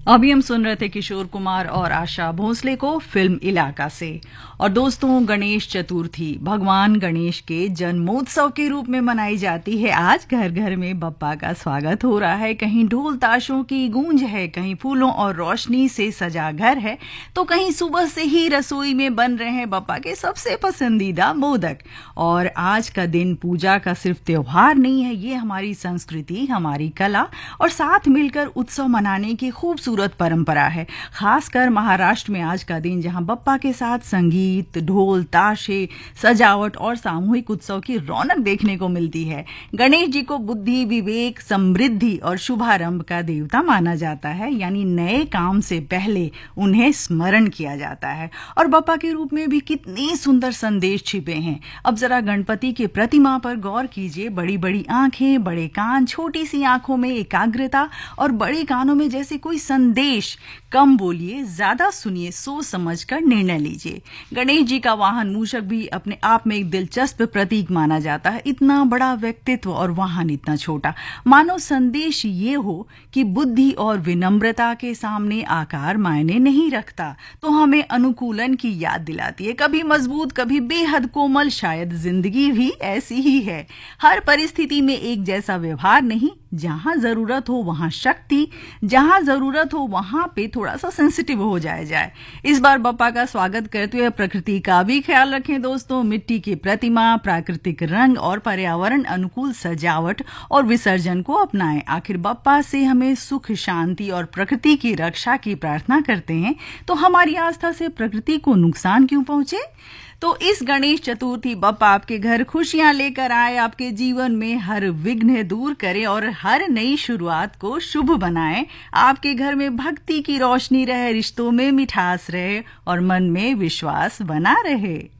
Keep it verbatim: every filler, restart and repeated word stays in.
अभी हम सुन रहे थे किशोर कुमार और आशा भोसले को फिल्म इलाका से। और दोस्तों, गणेश चतुर्थी भगवान गणेश के जन्मोत्सव के रूप में मनाई जाती है। आज घर घर में बप्पा का स्वागत हो रहा है। कहीं ढोल ताशों की गूंज है, कहीं फूलों और रोशनी से सजा घर है, तो कहीं सुबह से ही रसोई में बन रहे हैं बप्पा के सबसे पसंदीदा मोदक। और आज का दिन पूजा का सिर्फ त्योहार नहीं है, ये हमारी संस्कृति, हमारी कला और साथ मिलकर उत्सव मनाने की खूबसूरत परंपरा है। खासकर महाराष्ट्र में आज का दिन, जहां बप्पा के साथ संगीत, ढोल, ताशे, सजावट और सामूहिक उत्सव की रौनक देखने को मिलती है। गणेश जी को बुद्धि, विवेक, समृद्धि और शुभारंभ का देवता माना जाता है, यानी नए काम से पहले उन्हें स्मरण किया जाता है। और बप्पा के रूप में भी कितने सुंदर संदेश छिपे हैं। अब जरा गणपति की प्रतिमा पर गौर कीजिए। बड़ी बड़ी आंखें, बड़े कान, छोटी सी आंखों में एकाग्रता और बड़े कानों में जैसे कोई संदेश। कम बोलिए, ज्यादा सुनिए, सोच समझ कर निर्णय लीजिए। गणेश जी का वाहन मूषक भी अपने आप में एक दिलचस्प प्रतीक माना जाता है। इतना बड़ा व्यक्तित्व और वाहन इतना छोटा। मानो संदेश ये हो कि बुद्धि और विनम्रता के सामने आकार मायने नहीं रखता, तो हमें अनुकूलन की याद दिलाती है। कभी मजबूत, कभी बेहद कोमल। शायद जिंदगी भी ऐसी ही है। हर परिस्थिति में एक जैसा व्यवहार नहीं। जहां जरूरत हो वहां शक्ति, जहां जरूरत हो वहां पे थोड़ा सा सेंसिटिव हो जाए जाए इस बार बप्पा का स्वागत करते हुए प्रकृति का भी ख्याल रखें दोस्तों। मिट्टी की प्रतिमा, प्राकृतिक रंग और पर्यावरण अनुकूल सजावट और विसर्जन को अपनाएं। आखिर बप्पा से हमें सुख, शांति और प्रकृति की रक्षा की प्रार्थना करते हैं, तो हमारी आस्था से प्रकृति को नुकसान क्यों पहुंचे। तो इस गणेश चतुर्थी बप्पा आपके घर खुशियां लेकर आए, आपके जीवन में हर विघ्न दूर करे और हर नई शुरुआत को शुभ बनाए। आपके घर में भक्ति की रोशनी रहे, रिश्तों में मिठास रहे और मन में विश्वास बना रहे।